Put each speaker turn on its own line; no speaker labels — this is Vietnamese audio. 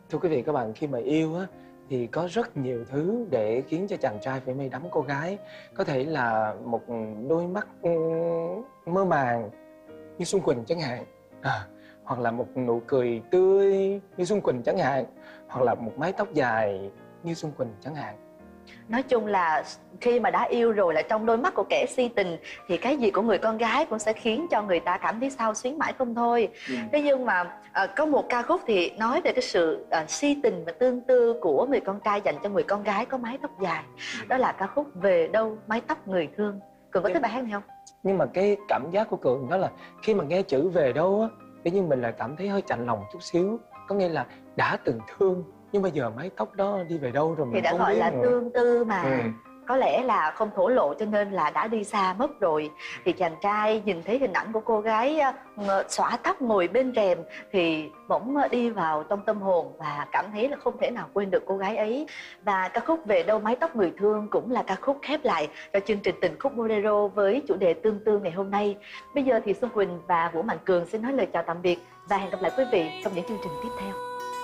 Thưa quý vị các bạn, khi mà yêu á thì có rất nhiều thứ để khiến cho chàng trai phải mê đắm cô gái. Có thể là một đôi mắt mơ màng như Xuân Quỳnh chẳng hạn, hoặc là một nụ cười tươi như Xuân Quỳnh chẳng hạn, hoặc là một mái tóc dài như Xuân Quỳnh chẳng hạn.
Nói chung là khi mà đã yêu rồi, là trong đôi mắt của kẻ si tình thì cái gì của người con gái cũng sẽ khiến cho người ta cảm thấy xao xuyến mãi không thôi. Thế nhưng mà có một ca khúc thì nói về cái sự si tình và tương tư của người con trai dành cho người con gái có mái tóc dài. Đó là ca khúc Về Đâu Mái Tóc Người Thương. Cường có thích bài hát này không?
Nhưng mà cái cảm giác của Cường đó là khi mà nghe chữ về đâu á, tự nhiên mình lại cảm thấy hơi chạnh lòng chút xíu. Có nghĩa là đã từng thương nhưng bây giờ mái tóc đó đi về đâu rồi
Thì
mình
đã
không
gọi
biết
là
nữa.
tương tư mà.
Ừ.
Có lẽ là không thổ lộ cho nên là đã đi xa mất rồi. Thì chàng trai nhìn thấy hình ảnh của cô gái xõa tóc ngồi bên rèm thì bỗng đi vào trong tâm hồn và cảm thấy là không thể nào quên được cô gái ấy. Và ca khúc Về Đâu Mái Tóc Người Thương cũng là ca khúc khép lại cho chương trình Tình Khúc Bolero với chủ đề tương tư ngày hôm nay. Bây giờ thì Xuân Quỳnh và Vũ Mạnh Cường xin nói lời chào tạm biệt và hẹn gặp lại quý vị trong những chương trình tiếp theo.